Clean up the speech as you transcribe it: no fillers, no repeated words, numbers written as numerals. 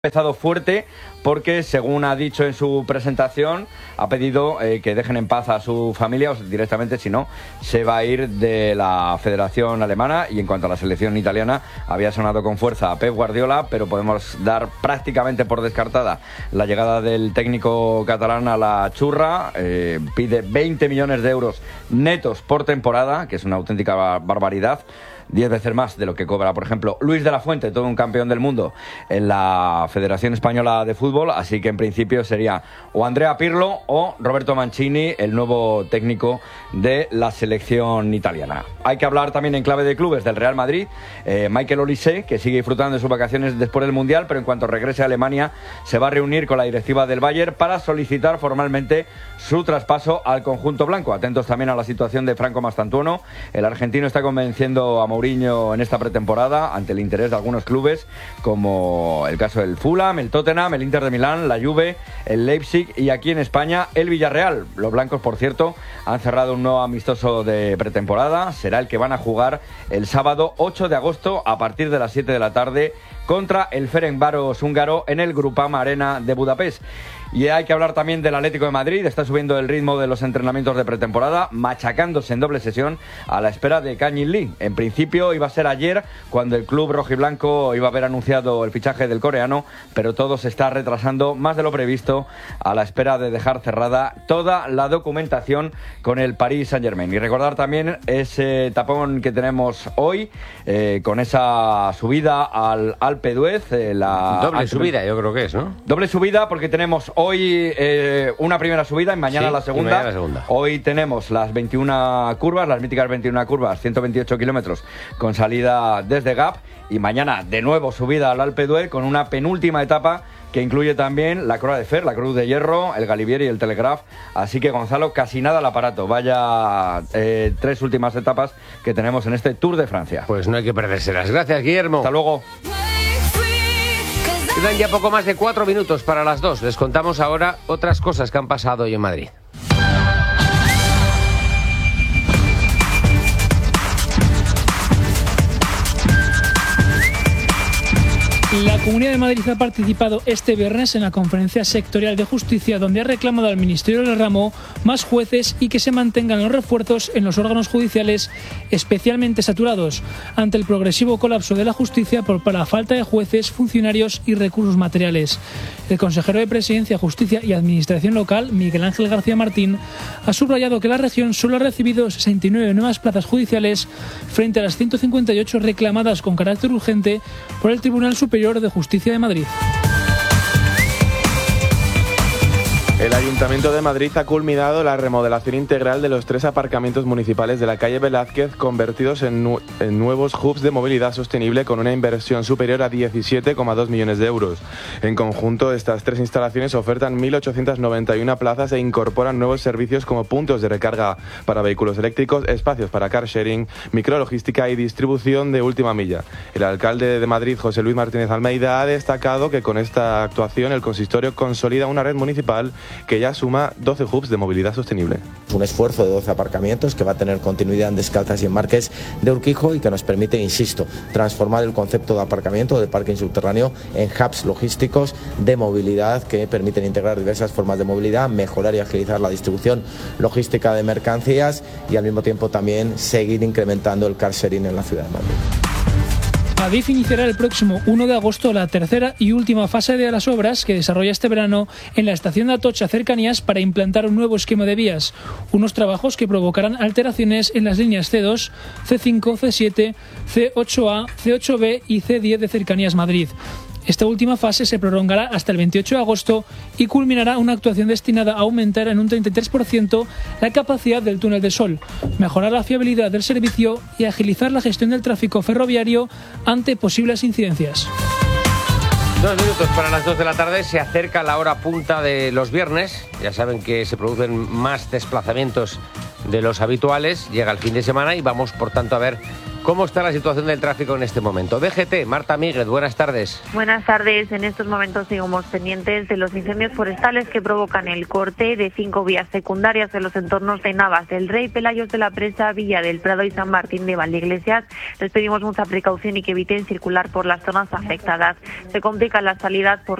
empezado fuerte porque, según ha dicho en su presentación, ha pedido que dejen en paz a su familia, o directamente, si no, se va a ir de la Federación Alemana. Y en cuanto a la selección italiana, había sonado con fuerza a Pep Guardiola, pero podemos dar prácticamente por descartada la llegada del técnico catalán a la churra. Pide 20 millones de euros netos por temporada, que es una auténtica barbaridad. 10 veces más de lo que cobra, por ejemplo, Luis de la Fuente, todo un campeón del mundo en la Federación Española de Fútbol. Así que en principio sería o Andrea Pirlo o Roberto Mancini, el nuevo técnico de la selección italiana. Hay que hablar también en clave de clubes del Real Madrid. Michael Olise, que sigue disfrutando de sus vacaciones después del Mundial, pero en cuanto regrese a Alemania se va a reunir con la directiva del Bayern para solicitar formalmente su traspaso al conjunto blanco. Atentos también a la situación de Franco Mastantuono. El argentino está convenciendo a Mourinho en esta pretemporada ante el interés de algunos clubes, como el caso del Fulham, el Tottenham, el Inter de Milán, la Juve, el Leipzig y aquí en España el Villarreal. Los blancos, por cierto, han cerrado un nuevo amistoso de pretemporada. Será el que van a jugar el sábado 8 de agosto a partir de las 7 de la tarde contra el Ferencváros húngaro en el Groupama Arena de Budapest. Y hay que hablar también del Atlético de Madrid. Está subiendo el ritmo de los entrenamientos de pretemporada, machacándose en doble sesión a la espera de Kang-in Lee. En principio iba a ser ayer cuando el club rojiblanco iba a haber anunciado el fichaje del coreano, pero todo se está retrasando más de lo previsto a la espera de dejar cerrada toda la documentación con el Paris Saint-Germain. Y recordar también ese tapón que tenemos hoy con esa subida al Alpe d'Huez. Doble subida, yo creo que es, ¿no? Doble subida porque tenemos hoy una primera subida y mañana la segunda. Mañana la segunda. Hoy tenemos las 21 curvas, las míticas 21 curvas, 128 kilómetros con salida desde Gap. Y mañana de nuevo subida al Alpe d'Huez con una penúltima etapa que incluye también la Croix de Fer, la Cruz de Hierro, el Galibier y el Telegraph. Así que, Gonzalo, casi nada al aparato. Vaya tres últimas etapas que tenemos en este Tour de Francia. Pues no hay que perdérselas. Gracias, Guillermo. Hasta luego. Quedan ya poco más de 4 minutos para las 2. Les contamos ahora otras cosas que han pasado hoy en Madrid. La Comunidad de Madrid ha participado este viernes en la Conferencia Sectorial de Justicia, donde ha reclamado al Ministerio del Ramo más jueces y que se mantengan los refuerzos en los órganos judiciales especialmente saturados ante el progresivo colapso de la justicia por la falta de jueces, funcionarios y recursos materiales. El consejero de Presidencia, Justicia y Administración Local, Miguel Ángel García Martín, ha subrayado que la región solo ha recibido 69 nuevas plazas judiciales frente a las 158 reclamadas con carácter urgente por el Tribunal Superior de Justicia de Madrid. El Ayuntamiento de Madrid ha culminado la remodelación integral de los 3 aparcamientos municipales de la calle Velázquez, convertidos en nuevos hubs de movilidad sostenible con una inversión superior a 17,2 millones de euros. En conjunto, estas 3 instalaciones ofertan 1.891 plazas e incorporan nuevos servicios como puntos de recarga para vehículos eléctricos, espacios para car sharing, micrologística y distribución de última milla. El alcalde de Madrid, José Luis Martínez Almeida, ha destacado que con esta actuación el consistorio consolida una red municipal que ya suma 12 hubs de movilidad sostenible. Un esfuerzo de 12 aparcamientos que va a tener continuidad en Descalzas y en Marqués de Urquijo y que nos permite, insisto, transformar el concepto de aparcamiento, de parking subterráneo, en hubs logísticos de movilidad que permiten integrar diversas formas de movilidad, mejorar y agilizar la distribución logística de mercancías y al mismo tiempo también seguir incrementando el car sharing en la ciudad de Madrid. Adif iniciará el próximo 1 de agosto la tercera y última fase de las obras que desarrolla este verano en la estación de Atocha Cercanías para implantar un nuevo esquema de vías, unos trabajos que provocarán alteraciones en las líneas C2, C5, C7, C8A, C8B y C10 de Cercanías Madrid. Esta última fase se prolongará hasta el 28 de agosto y culminará una actuación destinada a aumentar en un 33% la capacidad del túnel de Sol, mejorar la fiabilidad del servicio y agilizar la gestión del tráfico ferroviario ante posibles incidencias. 2 minutos para las 2 de la tarde. Se acerca la hora punta de los viernes. Ya saben que se producen más desplazamientos de los habituales. Llega el fin de semana y vamos, por tanto, a ver ¿Cómo está la situación del tráfico en este momento? DGT, Marta Míguez, buenas tardes. Buenas tardes. En estos momentos seguimos pendientes de los incendios forestales que provocan el corte de 5 vías secundarias en los entornos de Navas del Rey, Pelayos de la Presa, Villa del Prado y San Martín de Valdeiglesias. Les pedimos mucha precaución y que eviten circular por las zonas afectadas. Se complican las salidas por